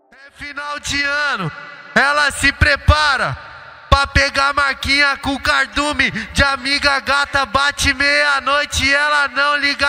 É final de ano, ela se prepara pra pegar marquinha com cardume de amiga gata. Bate meia-noite e ela não liga.